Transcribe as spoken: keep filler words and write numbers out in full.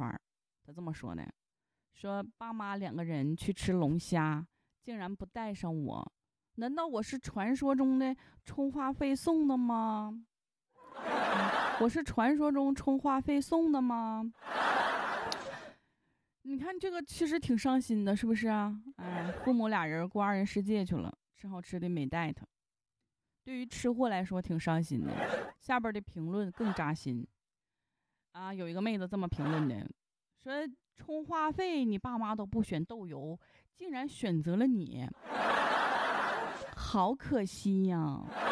圈。他这么说的，说爸妈两个人去吃龙虾，竟然不带上我，难道我是传说中的充话费送的吗？我是传说中充话费送的吗？你看这个其实挺伤心的，是不是啊？哎，父母俩人过二人世界去了，吃好吃的没带他。对于吃货来说挺伤心的。下边的评论更扎心啊！有一个妹子这么评论的，说充话费你爸妈都不选豆油，竟然选择了你，好可惜呀！